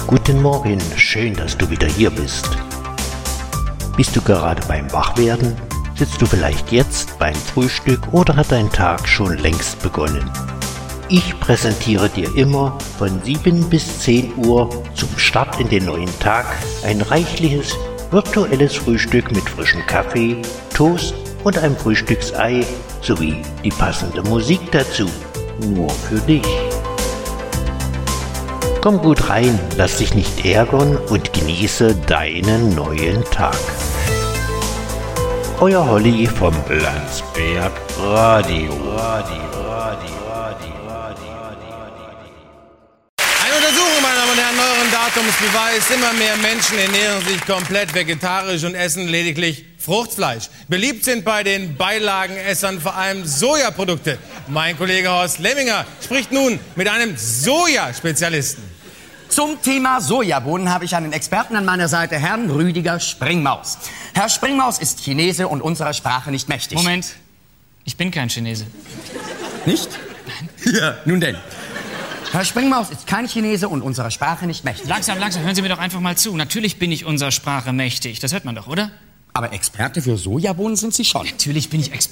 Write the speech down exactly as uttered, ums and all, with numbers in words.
Guten Morgen, schön, dass du wieder hier bist. Bist du gerade beim Wachwerden? Sitzt du vielleicht jetzt beim Frühstück oder hat dein Tag schon längst begonnen? Ich präsentiere dir immer von sieben bis zehn Uhr zum Start in den neuen Tag ein reichliches virtuelles Frühstück mit frischem Kaffee, Toast und einem Frühstücksei sowie die passende Musik dazu. Nur für dich. Komm gut rein, lass dich nicht ärgern und genieße deinen neuen Tag. Euer Holly vom Landsberg Radio. Radio, Radio, Radio, Radio. Eine Untersuchung, meine Damen und Herren, neueren Datums beweist, immer mehr Menschen ernähren sich komplett vegetarisch und essen lediglich Fruchtfleisch. Beliebt sind bei den Beilagenessern vor allem Sojaprodukte. Mein Kollege Horst Lemminger spricht nun mit einem Sojaspezialisten. Zum Thema Sojabohnen habe ich einen Experten an meiner Seite, Herrn Rüdiger Springmaus. Herr Springmaus ist Chinese und unserer Sprache nicht mächtig. Moment, ich bin kein Chinese. Nicht? Nein. Ja, nun denn. Herr Springmaus ist kein Chinese und unserer Sprache nicht mächtig. Langsam, langsam, hören Sie mir doch einfach mal zu. Natürlich bin ich unserer Sprache mächtig, das hört man doch, oder? Aber Experte für Sojabohnen sind Sie schon. Natürlich bin ich Experte.